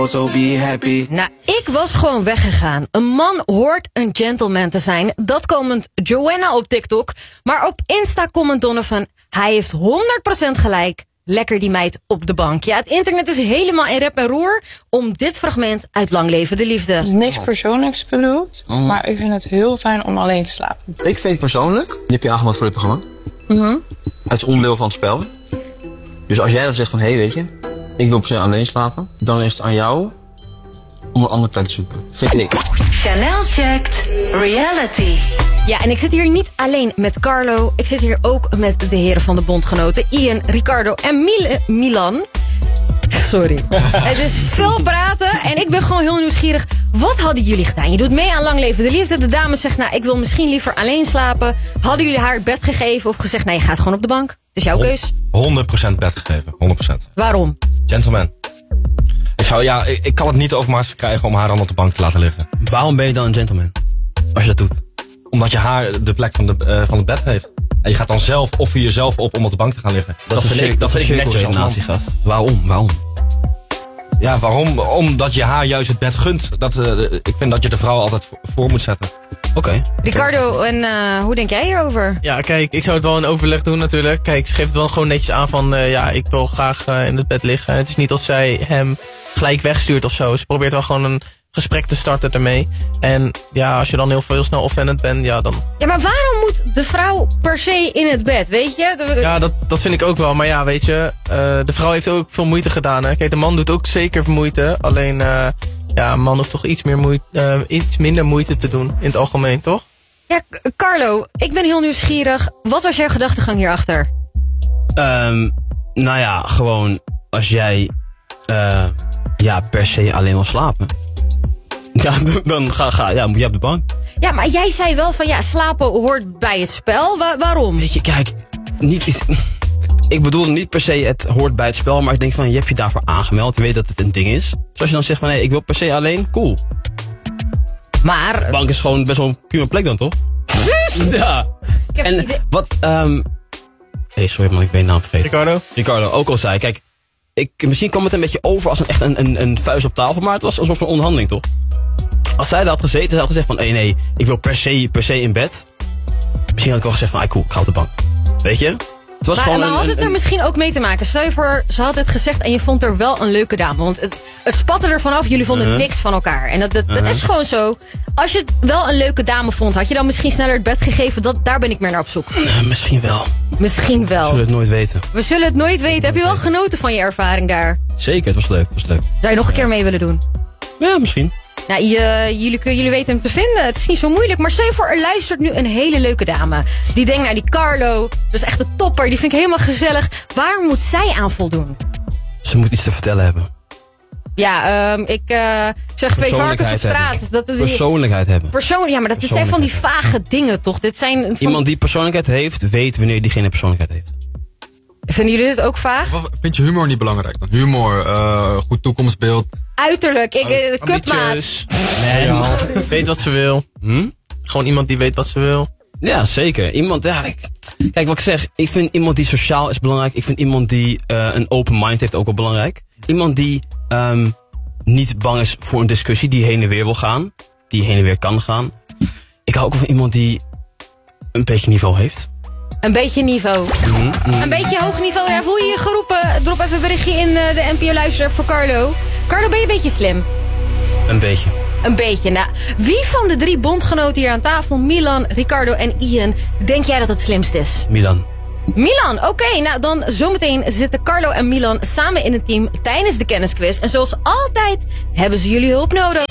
So be happy. Nou, ik was gewoon weggegaan. Een man hoort een gentleman te zijn. Dat comment Joanna op TikTok. Maar op Insta comment Donovan. Hij heeft 100% gelijk. Lekker die meid op de bank. Ja, het internet is helemaal in rep en roer om dit fragment uit Lang Leven de Liefde. Niks persoonlijks bedoeld, maar ik vind het heel fijn om alleen te slapen. Ik vind persoonlijk, die heb je aangemeld voor dit programma. Het is onderdeel van het spel. Dus als jij dan zegt van, hé, weet je, ik wil per se alleen slapen, dan is het aan jou om een andere plek te zoeken. Vind ik. Chanel checkt reality. Ja, en ik zit hier niet alleen met Carlo. Ik zit hier ook met de heren van de bondgenoten. Ian, Ricardo en Milan. Sorry. Het is veel praten en ik ben gewoon heel nieuwsgierig. Wat hadden jullie gedaan? Je doet mee aan Lang Leven de Liefde. De dame zegt, nou, ik wil misschien liever alleen slapen. Hadden jullie haar het bed gegeven of gezegd, nee, je gaat gewoon op de bank? Het is jouw keus. 100% bed gegeven. 100%. Waarom? Gentleman. Ik kan het niet over me krijgen om haar dan op de bank te laten liggen. Waarom ben je dan een gentleman? Als je dat doet. Omdat je haar de plek van het bed geeft. En je gaat dan zelf offer jezelf op om op de bank te gaan liggen. Dat vind ik netjes als man. Waarom? Ja, waarom? Omdat je haar juist het bed gunt. Ik vind dat je de vrouw altijd voor moet zetten. Oké. Ricardo, en hoe denk jij hierover? Ja, kijk, ik zou het wel in overleg doen natuurlijk. Kijk, ze geeft het wel gewoon netjes aan van, ik wil graag in het bed liggen. Het is niet dat zij hem gelijk wegstuurt of zo. Ze probeert wel gewoon een gesprek te starten ermee. En ja, als je dan heel snel offended bent, ja dan... Ja, maar waarom moet de vrouw per se in het bed, weet je? Ja, dat vind ik ook wel. Maar ja, weet je, de vrouw heeft ook veel moeite gedaan. Hè? Kijk, de man doet ook zeker moeite. Alleen, een man hoeft toch iets minder moeite te doen in het algemeen, toch? Ja, Carlo, ik ben heel nieuwsgierig. Wat was jouw gedachtegang hierachter? Nou ja, gewoon als jij per se alleen wil slapen. Ja, dan moet je op de bank. Ja, maar jij zei wel van slapen hoort bij het spel. Waarom? Weet je, kijk, ik bedoel niet per se het hoort bij het spel, maar ik denk van je hebt je daarvoor aangemeld. Je weet dat het een ding is. Dus als je dan zegt van ik wil per se alleen, cool. Maar... De bank is gewoon best wel een prima plek dan, toch? Ja. En wat, sorry man, ik ben je naam vergeten. Ricardo, ook al zei, kijk, misschien kwam het een beetje over als echt een vuist op tafel, maar het was een soort van onderhandeling, toch? Als zij daar had gezeten, zij had gezegd van, nee, ik wil per se in bed. Misschien had ik wel gezegd van, cool, ik ga op de bank. Weet je? Het was maar had het er misschien ook mee te maken? Stel je voor, ze had het gezegd en je vond er wel een leuke dame. Want het spatte er vanaf, jullie vonden niks van elkaar. En dat is gewoon zo. Als je wel een leuke dame vond, had je dan misschien sneller het bed gegeven? Daar ben ik meer naar op zoek. Misschien wel. Misschien wel. We zullen het nooit weten. We zullen het nooit weten. Heb je wel genoten van je ervaring daar? Zeker, het was leuk. Zou je nog een keer mee willen doen? Ja, misschien. Nou, jullie weten hem te vinden. Het is niet zo moeilijk. Maar stel je voor, er luistert nu een hele leuke dame. Die denkt, die Carlo, dat is echt een topper. Die vind ik helemaal gezellig. Waar moet zij aan voldoen? Ze moet iets te vertellen hebben. Ja, ik zeg 2 varkens op straat. Persoonlijkheid hebben. Ja, maar dit zijn van die vage dingen, toch? Dit zijn Iemand die persoonlijkheid heeft, weet wanneer diegene persoonlijkheid heeft. Vinden jullie dit ook vaag? Vind je humor niet belangrijk dan? Humor, goed toekomstbeeld. Uiterlijk, kutmaat. Nee, weet wat ze wil. Gewoon iemand die weet wat ze wil. Ja, zeker. Iemand, kijk wat ik zeg, ik vind iemand die sociaal is belangrijk. Ik vind iemand die een open mind heeft ook wel belangrijk. Iemand die niet bang is voor een discussie, die heen en weer wil gaan. Die heen en weer kan gaan. Ik hou ook van iemand die een beetje niveau heeft. Een beetje niveau. Een beetje hoog niveau. Ja, voel je je geroepen? Drop even een berichtje in de NPO Luisterapp voor Carlo. Carlo, ben je een beetje slim? Een beetje. Een beetje. Nou, wie van de 3 bondgenoten hier aan tafel, Milan, Ricardo en Ian, denk jij dat het slimst is? Milan, oké. Nou dan zometeen zitten Carlo en Milan samen in een team tijdens de kennisquiz. En zoals altijd hebben ze jullie hulp nodig.